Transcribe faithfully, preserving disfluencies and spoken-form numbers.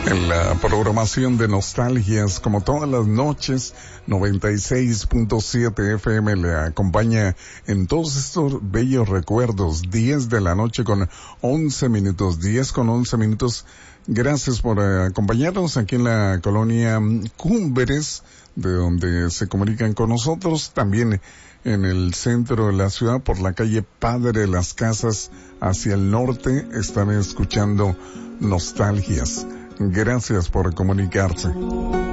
En la programación de Nostalgias, como todas las noches, noventa y seis punto siete F M le acompaña en todos estos bellos recuerdos. diez de la noche con once minutos, diez con once minutos. Gracias por eh, acompañarnos aquí en la colonia Cumbres, de donde se comunican con nosotros. También en el centro de la ciudad, por la calle Padre de las Casas, hacia el norte, están escuchando Nostalgias. Gracias por comunicarse.